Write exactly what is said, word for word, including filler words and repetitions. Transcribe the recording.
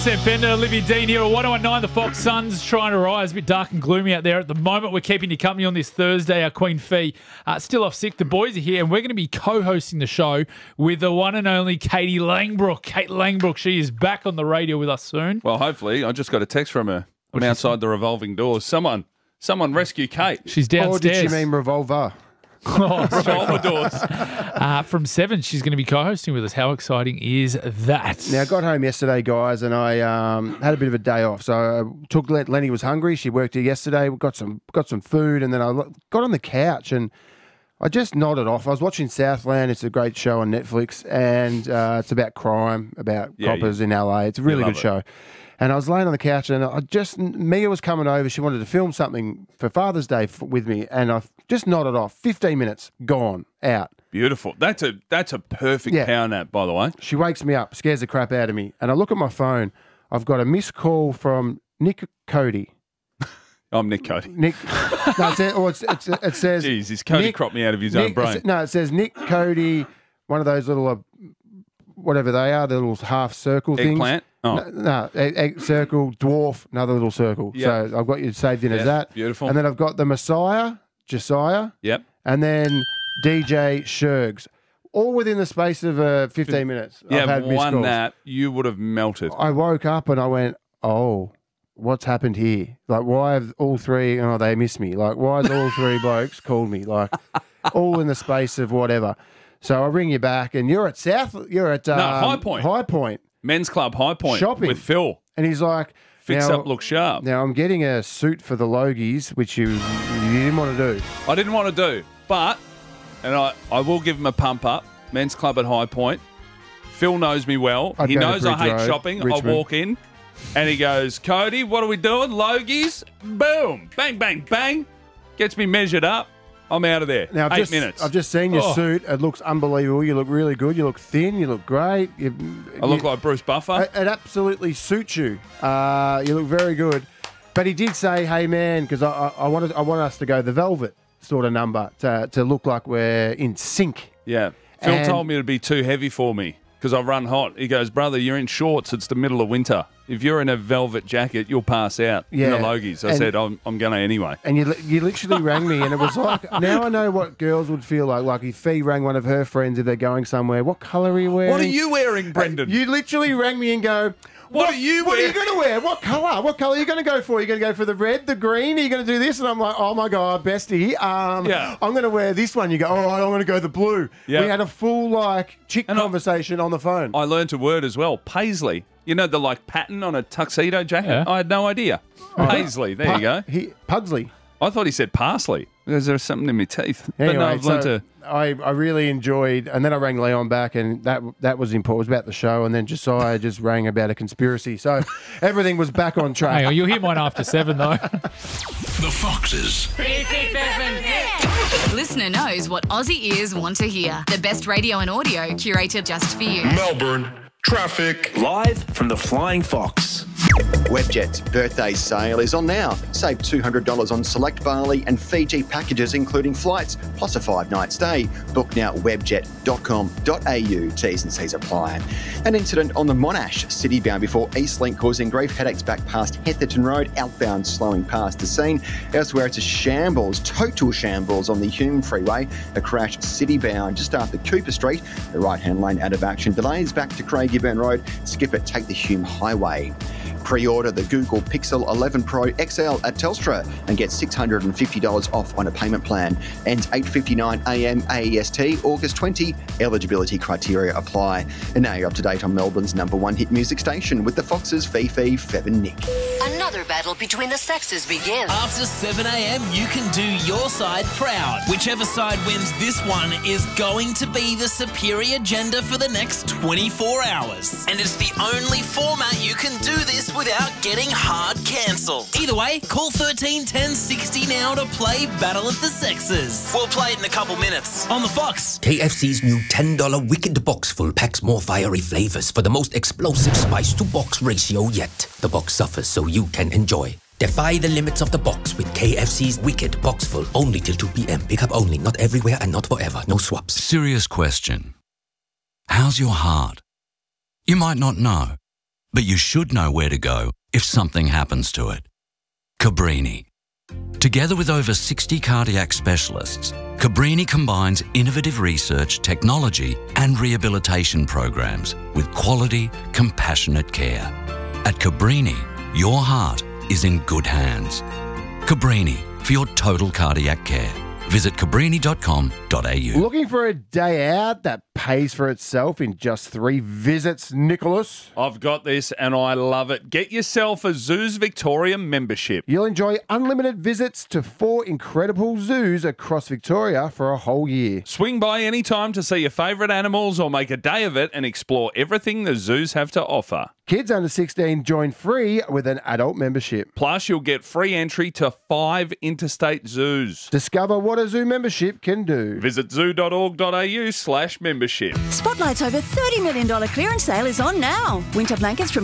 Sam Fender, Olivia Dean here. one oh nine, the Fox Sun's trying to rise. A bit dark and gloomy out there at the moment. We're keeping you company on this Thursday. Our Queen Fee uh, still off sick. The boys are here, and we're going to be co-hosting the show with the one and only Katie Langbroek. Kate Langbroek, she is back on the radio with us soon. Well, hopefully. I just got a text from her. I'm outside the revolving doors. Someone, someone rescue Kate. She's downstairs. Or did she mean revolver? Oh, Revolver doors. Uh, from seven, she's going to be co-hosting with us. How exciting is that? Now, I got home yesterday, guys, and I um, had a bit of a day off. So I took Lenny was hungry. She worked here yesterday. We got some got some food, and then I got on the couch and I just nodded off. I was watching Southland. It's a great show on Netflix, and uh, it's about crime, about Yeah, coppers you- in L A. It's a really love good it. show. And I was laying on the couch, and I just Mia was coming over. She wanted to film something for Father's Day f- with me, and I just nodded off. Fifteen minutes gone out. Beautiful. That's a that's a perfect Yeah. power nap, by the way. She wakes me up, scares the crap out of me, and I look at my phone. I've got a missed call from Nick Cody. I'm Nick Cody. Nick, no, it says, or it's, it's, it says. Jeez, he's Cody Nick- cropped me out of his Nick, own brain. No, it says Nick Cody, one of those little, uh, whatever they are, the little half circle things. Eggplant? Oh. No, no egg, egg circle, dwarf, another little circle. Yeah. So I've got you saved in Yeah, as that. beautiful. And then I've got the Messiah, Josiah, Yep. and then D J Shergs. All within the space of uh, fifteen minutes. Yeah, I've had missed one calls. nap, you would have melted. I woke up and I went, oh, what's happened here? Like, why have all three, oh, they missed me. Like, why has all three blokes called me? Like, all in the space of whatever. So I ring you back, and you're at South, you're at um, High Point. High Point. Men's Club High Point Shopping. with Phil. And he's like, Fix now, up, look sharp. Now, I'm getting a suit for the Logies, which you, you didn't want to do. I didn't want to do, but, and I, I will give him a pump up. Men's Club at High Point. Phil knows me well. I'd he go to knows I Bridge hate Road, shopping. Richmond. I walk in and he goes, Cody, what are we doing? Logies? Boom. Bang, bang, bang. Gets me measured up. I'm out of there. Now, I've Eight just, minutes. I've just seen your Oh. suit. It looks unbelievable. You look really good. You look thin. You look great. You, I look you- like Bruce Buffer. It, it absolutely suits you. Uh, you look very good. But he did say, "Hey man," because I, I, I wanted I want us to go the velvet sort of number to to look like we're in sync. Yeah. Phil And- told me it'd be too heavy for me because I run hot. He goes, brother, you're in shorts. It's the middle of winter. If you're in a velvet jacket, you'll pass out in Yeah. the Logies. I And- said, I'm, I'm going to anyway. And you li- you literally rang me, and it was like, now I know what girls would feel like. Like if Fee rang one of her friends if they're going somewhere. What colour are you wearing? What are you wearing, Brendan? You literally rang me and go, What are you What are you wearing?" going to wear? What colour? What colour are you going to go for? Are you going to go for the red, the green? Are you going to do this? And I'm like, oh my God, bestie. Um, Yeah. I'm going to wear this one. You go, all right, I'm going to go the blue. Yeah. We had a full like chick And I- conversation on the phone. I learnt a word as well, paisley. You know the like pattern on a tuxedo jacket? Yeah. I had no idea. Paisley, there you go. He, Pugsley. I thought he said parsley. Is there something in my teeth? but Anyway, no, I've learnt so to... I, I really enjoyed, and then I rang Leon back, and that that was important. It was about the show, and then Josiah just rang about a conspiracy. So everything was back on track. Hang on, you'll hear mine after seven, though. The Foxes. Listener knows what Aussie ears want to hear. The best radio and audio curated just for you. Melbourne. Traffic. Live from the Flying Fox. Webjet's birthday sale is on now. Save two hundred dollars on select Bali and Fiji packages, including flights, plus a five-night stay. Book now at webjet dot com dot a u. T's and C's apply. An incident on the Monash, city-bound before Eastlink, causing grief headaches back past Hetherton Road, outbound slowing past the scene. Elsewhere, it's a shambles, total shambles on the Hume Freeway. A crash city-bound just after Cooper Street. The right-hand lane out of action. Delays back to Craigieburn Road. Skip it, take the Hume Highway. Pre-order the Google Pixel eleven Pro X L at Telstra and get six hundred fifty dollars off on a payment plan. Ends eight fifty-nine a m A E S T, August twentieth. Eligibility criteria apply. And now you're up to date on Melbourne's number one hit music station with the Foxes, Fifi, Fev and Nick. Another battle between the sexes begins. After seven a m, you can do your side proud. Whichever side wins this one is going to be the superior gender for the next twenty-four hours. And it's the only format you can do this without getting hard cancelled. Either way, call thirteen ten sixty now to play Battle of the Sexes. We'll play it in a couple minutes on the Fox. K F C's new ten dollar Wicked Box Full packs more fiery flavors for the most explosive spice-to-box ratio yet. The box suffers so you can enjoy. Defy the limits of the box with K F C's Wicked Box Full. Only till two p m. Pick up only, not everywhere and not forever. No swaps. Serious question. How's your heart? You might not know. but you should know where to go if something happens to it. Cabrini. Together with over sixty cardiac specialists, Cabrini combines innovative research, technology and rehabilitation programs with quality, compassionate care. At Cabrini, your heart is in good hands. Cabrini, for your total cardiac care. Visit cabrini dot com dot a u. Looking for a day out that pays for itself in just three visits, Nicholas? I've got this and I love it. Get yourself a Zoos Victoria membership. You'll enjoy unlimited visits to four incredible zoos across Victoria for a whole year. Swing by any time to see your favourite animals or make a day of it and explore everything the zoos have to offer. Kids under sixteen join free with an adult membership. Plus, you'll get free entry to five interstate zoos. Discover what a zoo membership can do. Visit zoo dot org dot a u slash membership. Spotlight's over thirty million dollars clearance sale is on now. Winter blankets from